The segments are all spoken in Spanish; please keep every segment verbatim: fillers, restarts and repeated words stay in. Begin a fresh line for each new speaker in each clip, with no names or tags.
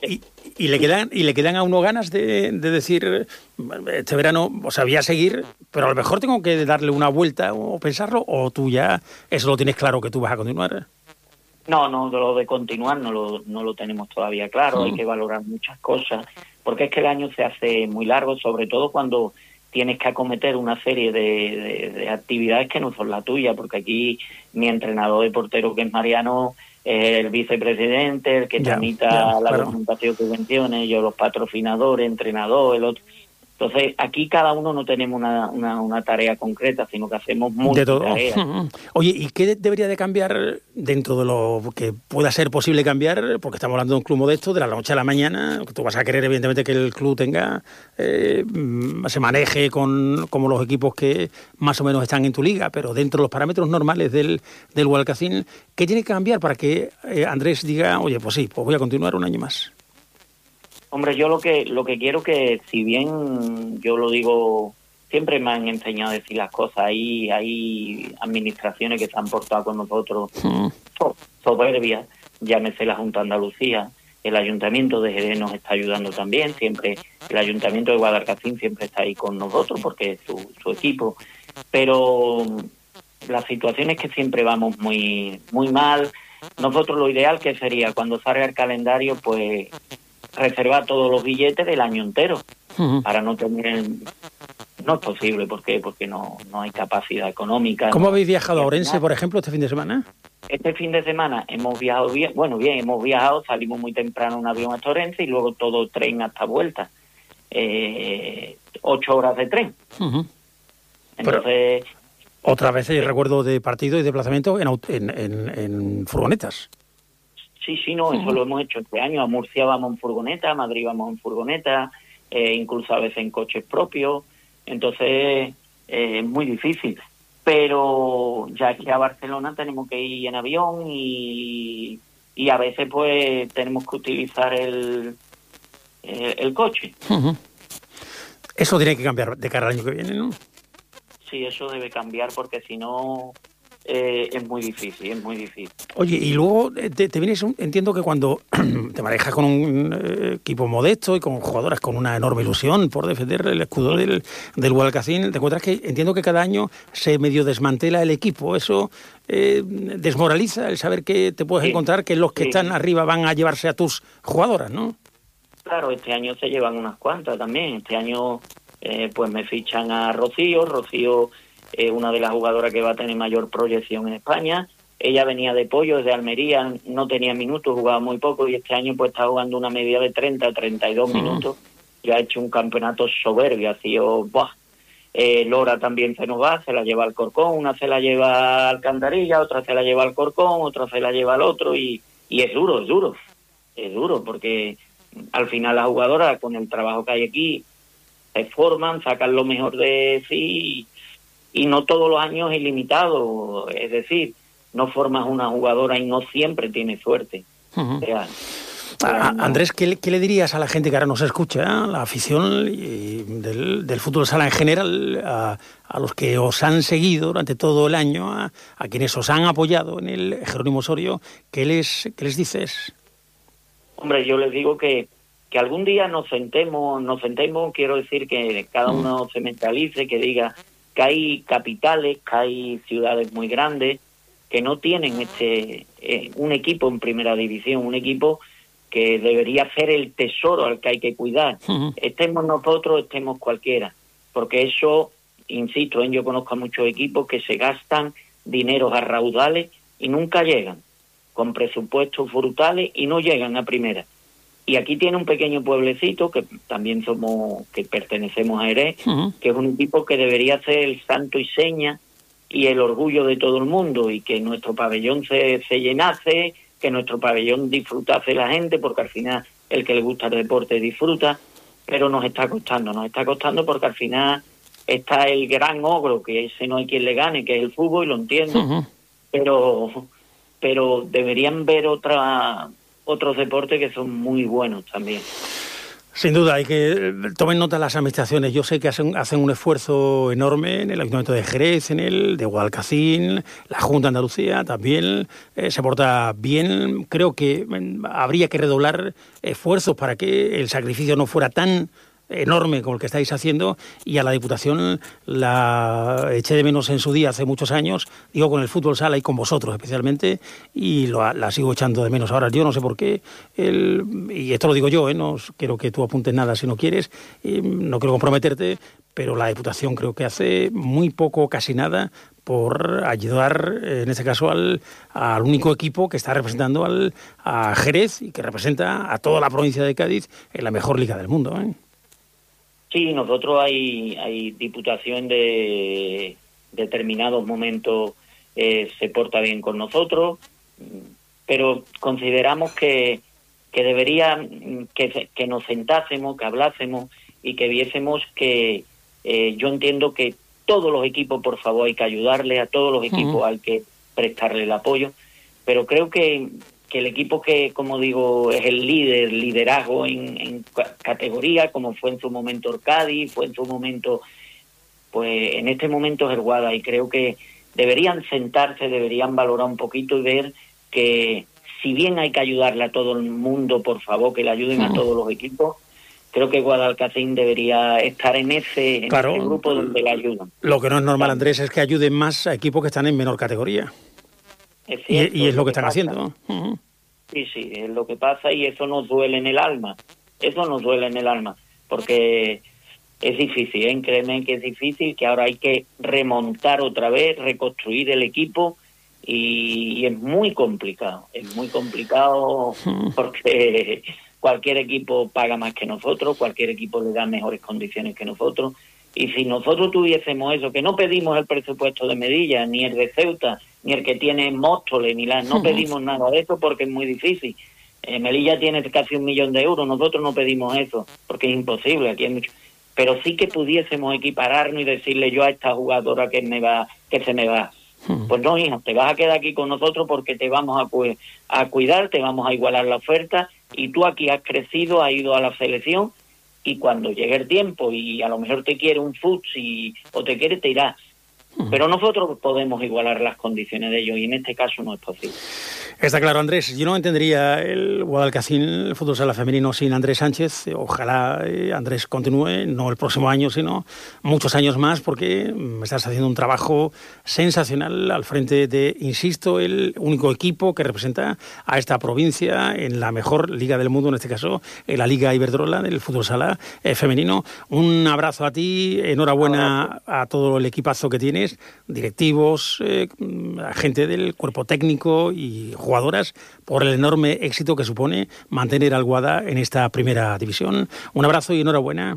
y, y le quedan y le quedan a uno ganas de, de decir, este verano, o sea, voy a seguir, pero a lo mejor tengo que darle una vuelta o pensarlo, o tú ya eso lo tienes claro que tú vas a continuar.
No, no, lo de continuar no lo, no lo tenemos todavía claro, mm. hay que valorar muchas cosas, porque es que el año se hace muy largo, sobre todo cuando tienes que acometer una serie de, de, de actividades que no son la tuya, porque aquí mi entrenador de portero, que es Mariano, es el vicepresidente, el que ya, tramita ya, la claro. documentación de subvenciones, yo los patrocinadores, entrenador, el otro. Entonces, aquí cada uno no tenemos una, una, una tarea concreta, sino que hacemos multitareas.
Oye, ¿y qué debería de cambiar dentro de lo que pueda ser posible cambiar? Porque estamos hablando de un club modesto, de la noche a la mañana. Tú vas a querer, evidentemente, que el club tenga eh, se maneje con como los equipos que más o menos están en tu liga, pero dentro de los parámetros normales del, del Guadalcacín, ¿qué tiene que cambiar para que eh, Andrés diga, oye, pues sí, pues voy a continuar un año más?
Hombre, yo lo que lo que quiero que, si bien yo lo digo, siempre me han enseñado a decir las cosas, hay, hay administraciones que se han portado con nosotros mm. soberbias, llámese la Junta de Andalucía, el Ayuntamiento de Jerez nos está ayudando también, siempre el Ayuntamiento de Guadalcacín siempre está ahí con nosotros porque es su, su equipo, pero la situación es que siempre vamos muy, muy mal. Nosotros lo ideal que sería, cuando salga el calendario, pues reservar todos los billetes del año entero, uh-huh. para no tener... No es posible, ¿por qué? Porque no, no hay capacidad económica.
¿Cómo
no,
habéis viajado a Orense, por ejemplo, este fin de semana?
Este fin de semana hemos viajado bien, bueno, bien, hemos viajado, salimos muy temprano en un avión hasta Orense y luego todo tren hasta vuelta. Eh, ocho horas de tren.
Uh-huh.
Entonces...
Pero, otra vez eh, recuerdo de partido y desplazamiento en, en, en, en furgonetas.
Sí, sí, no, eso lo hemos hecho este año. A Murcia vamos en furgoneta, a Madrid vamos en furgoneta, eh, incluso a veces en coches propios. Entonces, eh, es muy difícil. Pero ya aquí a Barcelona tenemos que ir en avión y, y a veces pues tenemos que utilizar el, el, el coche.
Uh-huh. Eso tiene que cambiar de cara al año que viene, ¿no?
Sí, eso debe cambiar porque si no... Eh, es muy difícil, es muy difícil.
Oye, y luego te, te vienes, un, entiendo que cuando te manejas con un eh, equipo modesto y con jugadoras con una enorme ilusión por defender el escudo del, del Guadalcacín, te encuentras que entiendo que cada año se medio desmantela el equipo. Eso eh, desmoraliza el saber que te puedes sí, encontrar que los que sí. están arriba van a llevarse a tus jugadoras, ¿no?
Claro, este año se llevan unas cuantas también. Este año eh, pues me fichan a Rocío, Rocío... Eh, una de las jugadoras que va a tener mayor proyección en España. Ella venía de Pollo, desde Almería, no tenía minutos, jugaba muy poco y este año pues está jugando una media de treinta, treinta y dos uh-huh. minutos. Ya ha hecho un campeonato soberbio, ha sido... ¡buah! Eh, Lora también se nos va, se la lleva al Corcón, una se la lleva al Alcantarilla, otra se la lleva al Corcón, otra se la lleva al otro y, y es duro, es duro, es duro porque al final las jugadoras con el trabajo que hay aquí se forman, sacan lo mejor de sí y, y no todos los años es ilimitado, es decir, no formas una jugadora y no siempre tienes suerte.
Uh-huh.
O sea,
a, no. Andrés, ¿qué le, ¿qué le dirías a la gente que ahora nos escucha, la afición y del, del fútbol sala en general, a, a los que os han seguido durante todo el año, a, a quienes os han apoyado en el Jerónimo Osorio, ¿qué les, qué les dices?
Hombre, yo les digo que, que algún día nos sentemos, nos sentemos, quiero decir que cada uno uh-huh. se mentalice, que diga que hay capitales, que hay ciudades muy grandes que no tienen este eh, un equipo en primera división, un equipo que debería ser el tesoro al que hay que cuidar. Uh-huh. Estemos nosotros, estemos cualquiera, porque eso, insisto, yo conozco a muchos equipos que se gastan dineros a raudales y nunca llegan, con presupuestos brutales y no llegan a primera. Y aquí tiene un pequeño pueblecito que también somos, que pertenecemos a Jerez, uh-huh. que es un equipo que debería ser el santo y seña y el orgullo de todo el mundo y que nuestro pabellón se, se llenase, que nuestro pabellón disfrutase la gente, porque al final el que le gusta el deporte disfruta, pero nos está costando, nos está costando porque al final está el gran ogro, que ese no hay quien le gane, que es el fútbol, y lo entiendo, uh-huh. pero, pero deberían ver otra... otros deportes que son muy buenos también.
Sin duda, hay que tomen nota las administraciones. Yo sé que hacen, hacen un esfuerzo enorme en el Ayuntamiento de Jerez, en el de Guadalcacín, la Junta de Andalucía también eh, se porta bien. Creo que eh, habría que redoblar esfuerzos para que el sacrificio no fuera tan enorme como el que estáis haciendo, y a la Diputación la eché de menos en su día hace muchos años, digo, con el fútbol sala y con vosotros especialmente, y lo, la sigo echando de menos ahora. Yo no sé por qué, el, y esto lo digo yo, ¿eh? No quiero que tú apuntes nada si no quieres, y no quiero comprometerte, pero la Diputación creo que hace muy poco, casi nada, por ayudar, en este caso, al, al único equipo que está representando al, a Jerez y que representa a toda la provincia de Cádiz en la mejor liga del mundo, ¿eh?
Sí, nosotros hay, hay diputación de determinados momentos eh, se porta bien con nosotros, pero consideramos que, que debería que, que nos sentásemos, que hablásemos y que viésemos que eh, yo entiendo que todos los equipos, por favor, hay que ayudarle, a todos los equipos uh-huh. hay que prestarle el apoyo, pero creo que que el equipo que, como digo, es el líder, liderazgo en, en categoría, como fue en su momento el Cádiz, fue en su momento, pues en este momento es el Guada, y creo que deberían sentarse, deberían valorar un poquito y ver que si bien hay que ayudarle a todo el mundo, por favor, que le ayuden a todos los equipos, creo que Guadalcacín debería estar en ese, en
claro,
ese grupo donde le ayudan.
Lo que no es normal, Andrés, es que ayuden más a equipos que están en menor categoría.
Es cierto,
y, y es lo que, que están
pasa.
haciendo. Uh-huh.
Sí, sí, es lo que pasa, y eso nos duele en el alma. Eso nos duele en el alma, porque es difícil, ¿eh? Créeme que es difícil, que ahora hay que remontar otra vez, reconstruir el equipo, y, y es muy complicado. Es muy complicado porque cualquier equipo paga más que nosotros, cualquier equipo le da mejores condiciones que nosotros, y si nosotros tuviésemos eso, que no pedimos el presupuesto de Melilla, ni el de Ceuta, ni el que tiene Móstoles, ni la, no pedimos nada de eso porque es muy difícil. Eh, Melilla tiene casi un millón de euros, nosotros no pedimos eso porque es imposible, aquí hay mucho. Pero sí que pudiésemos equipararnos y decirle yo a esta jugadora que me va, que se me va. Pues no, hija, te vas a quedar aquí con nosotros porque te vamos a, cu- a cuidar, te vamos a igualar la oferta, y tú aquí has crecido, has ido a la selección, y cuando llegue el tiempo y a lo mejor te quiere un futsi o te quiere, te irás. Pero nosotros podemos igualar las condiciones de ellos, y en este caso no es posible.
Está claro, Andrés. Yo no entendería el Guadalcacín, el fútbol sala femenino, sin Andrés Sánchez. Ojalá eh, Andrés continúe, no el próximo año, sino muchos años más, porque me estás haciendo un trabajo sensacional al frente de, insisto, el único equipo que representa a esta provincia en la mejor liga del mundo, en este caso, en la Liga Iberdrola del fútbol sala eh, femenino. Un abrazo a ti, enhorabuena a todo el equipazo que tienes, directivos, eh, gente del cuerpo técnico y jugadoras, por el enorme éxito que supone mantener al Guada en esta primera división. Un abrazo y enhorabuena.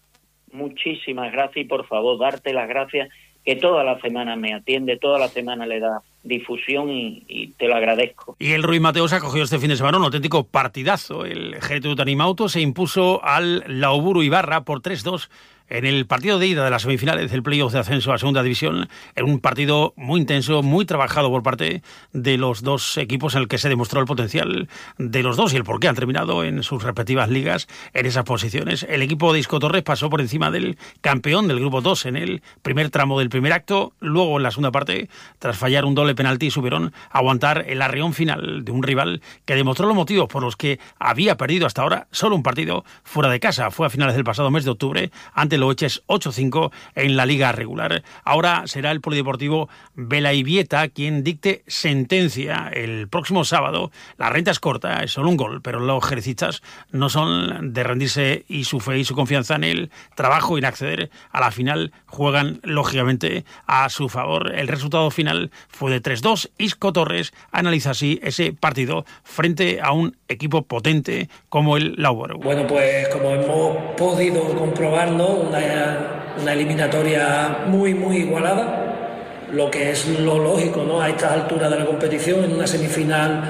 Muchísimas gracias, y por favor, darte las gracias, que toda la semana me atiende, toda la semana le da difusión, y, y te lo agradezco.
Y el Ruiz Mateos ha cogido este fin de semana un auténtico partidazo. El Jerez de Utanimauto se impuso al Lauburu Ibarra por tres dos en el partido de ida de las semifinales del playoff de ascenso a segunda división, en un partido muy intenso, muy trabajado por parte de los dos equipos, en el que se demostró el potencial de los dos y el por qué han terminado en sus respectivas ligas en esas posiciones. El equipo de Isco Torres pasó por encima del campeón del grupo dos en el primer tramo del primer acto. Luego, en la segunda parte, tras fallar un doble penalti, supieron aguantar el arreón final de un rival que demostró los motivos por los que había perdido hasta ahora solo un partido fuera de casa. Fue a finales del pasado mes de octubre ante Loeches ocho cinco en la liga regular. Ahora será el Polideportivo Belaivieta quien dicte sentencia el próximo sábado. La renta es corta, es solo un gol, pero los jerecistas no son de rendirse, y su fe y su confianza en el trabajo y en acceder a la final juegan lógicamente a su favor. El resultado final fue de tres dos. Isco Torres analiza así ese partido frente a un equipo potente como el Lauburu.
Bueno, pues como hemos podido comprobarlo, una, una eliminatoria muy muy igualada, lo que es lo lógico, ¿no?, a estas alturas de la competición, en una semifinal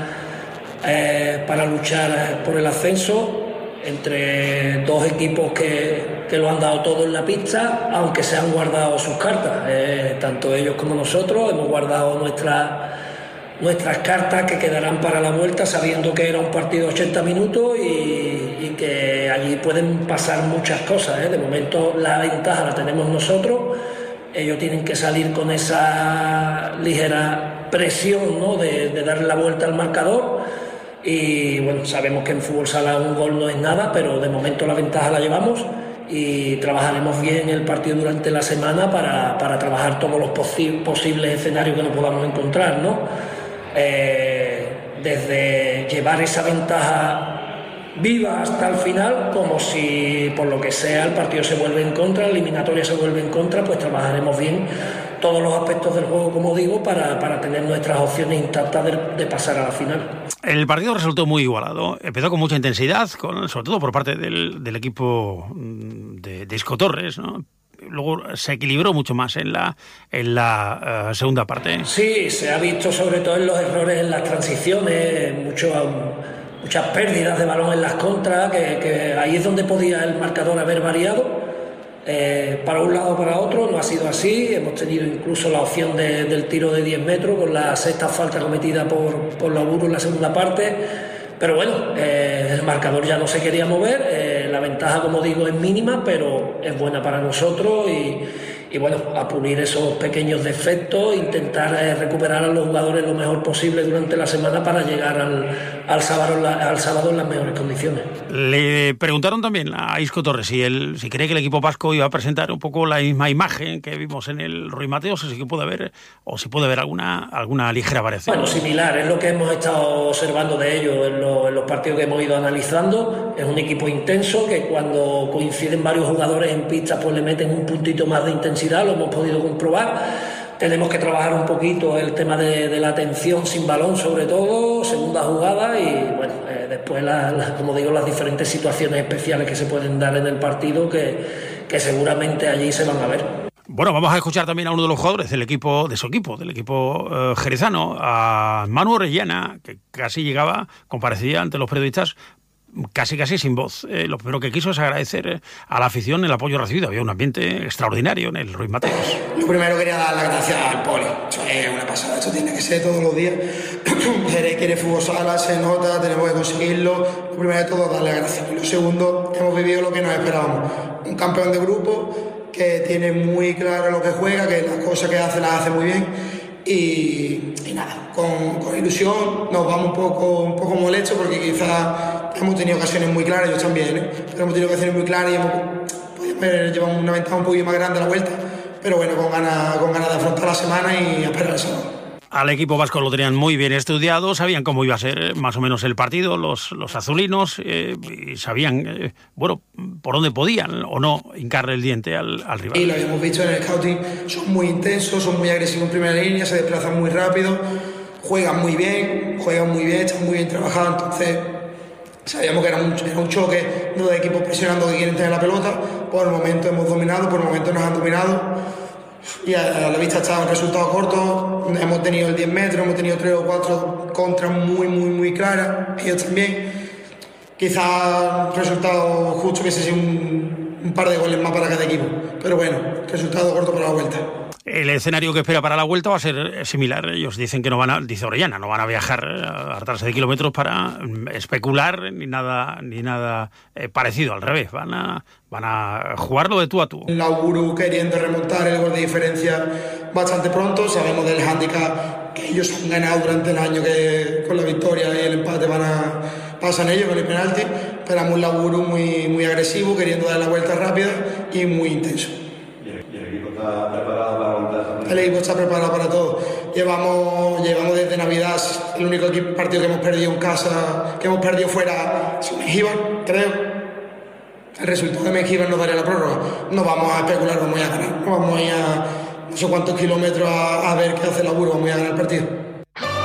eh, para luchar por el ascenso entre dos equipos que, que lo han dado todo en la pista, aunque se han guardado sus cartas, eh, tanto ellos como nosotros hemos guardado nuestras nuestras cartas, que quedarán para la vuelta, sabiendo que era un partido de ochenta minutos y, y que allí allí pueden pasar muchas cosas, ¿eh? De momento la ventaja la tenemos nosotros, ellos tienen que salir con esa ligera presión, ¿no? de, de darle la vuelta al marcador. Y bueno, sabemos que en fútbol sala un gol no es nada, pero de momento la ventaja la llevamos y trabajaremos bien el partido durante la semana para, para trabajar todos los posi- posibles escenarios que nos podamos encontrar, ¿no? Eh, desde llevar esa ventaja viva hasta el final, como si por lo que sea el partido se vuelve en contra, la eliminatoria se vuelve en contra, pues trabajaremos bien todos los aspectos del juego, como digo, para, para tener nuestras opciones intactas de, de pasar a la final.
El partido resultó muy igualado, empezó con mucha intensidad, con, sobre todo por parte del, del equipo de, de Isco Torres, ¿no? Luego se equilibró mucho más en la, en la uh, segunda parte.
Sí, se ha visto sobre todo en los errores en las transiciones, mucho... Um, muchas pérdidas de balón en las contras, que, que ahí es donde podía el marcador haber variado, eh, para un lado o para otro. No ha sido así, hemos tenido incluso la opción de, del tiro de diez metros con la sexta falta cometida por, por Laburu en la segunda parte, pero bueno, eh, el marcador ya no se quería mover, eh, la ventaja, como digo, es mínima, pero es buena para nosotros y, y bueno, a pulir esos pequeños defectos, intentar eh, recuperar a los jugadores lo mejor posible durante la semana para llegar al, al, sábado, al sábado en las mejores condiciones.
Le preguntaron también a Isco Torres si, él, si cree que el equipo vasco iba a presentar un poco la misma imagen que vimos en el Ruiz Mateos, o si puede haber, o si puede haber alguna, alguna ligera variación.
Bueno, similar, es lo que hemos estado observando de ellos en, lo, en los partidos que hemos ido analizando. Es un equipo intenso que cuando coinciden varios jugadores en pista pues le meten un puntito más de intensidad, lo hemos podido comprobar. Tenemos que trabajar un poquito el tema de, de la atención sin balón, sobre todo, segunda jugada, y bueno, eh, después, la, la, como digo, las diferentes situaciones especiales que se pueden dar en el partido que, que seguramente allí se van a ver.
Bueno, vamos a escuchar también a uno de los jugadores del equipo, de su equipo, del equipo eh, jerezano, a Manu Orellana, que casi llegaba, comparecía ante los periodistas, casi casi sin voz. Eh, lo primero que quiso es agradecer a la afición el apoyo recibido. Había un ambiente extraordinario en el Ruiz Mateos.
Lo primero quería dar las gracias al Poli. Esto es una pasada, esto tiene que ser todos los días. Jerez quiere fútbol sala, se nota, tenemos que conseguirlo. Lo primero de todo, darle las gracias. Y lo segundo, hemos vivido lo que nos esperábamos. Un campeón de grupo que tiene muy claro lo que juega, que las cosas que hace las hace muy bien. Y, y nada, con, con ilusión, nos vamos un poco, un poco molestos porque quizás hemos tenido ocasiones muy claras, ellos también, ¿eh? Pero hemos tenido ocasiones muy claras y hemos, pues, llevamos una ventaja un poquito más grande a la vuelta, pero bueno, con ganas, con ganas de afrontar la semana y esperar el sábado.
Al equipo vasco lo tenían muy bien estudiado, sabían cómo iba a ser más o menos el partido, los, los azulinos, eh, y sabían, eh, bueno, por dónde podían o no hincarle el diente al, al rival.
Y lo habíamos visto en el scouting, son muy intensos, son muy agresivos en primera línea, se desplazan muy rápido, juegan muy bien, juegan muy bien, están muy bien trabajados, entonces sabíamos que era un, era un choque de dos equipos presionando que quieren tener la pelota. Por el momento hemos dominado, por el momento nos han dominado. Y a la vista está un resultado corto, hemos tenido el diez metros, hemos tenido tres o cuatro contras muy, muy, muy claras, ellos también. Quizás resultado justo que se sea un, un par de goles más para cada equipo, pero bueno, resultado corto para la vuelta.
El escenario que espera para la vuelta va a ser similar. Ellos dicen que no van a, dice Orellana, no van a viajar a hartarse de kilómetros para especular ni nada, ni nada eh, parecido. Al revés, van a, van a jugarlo de tú a tú.
Laburu queriendo remontar el gol de diferencia bastante pronto. Sabemos del hándicap que ellos han ganado durante el año, que con la victoria y el empate van a pasan ellos con el penalti. Esperamos un Laburu muy, muy agresivo, queriendo dar la vuelta rápida y muy intenso.
¿Está preparado para aguantar?
El equipo está preparado para todo. Llevamos, llevamos desde Navidad, el único equipo, partido que hemos perdido en casa, que hemos perdido fuera, Mengíbar, creo. El resultado de Mengíbar nos daría la prórroga. No vamos a especular, vamos a ganar. No vamos a ir a no sé cuántos kilómetros a, a ver qué hace el Laburu, vamos a ganar el partido.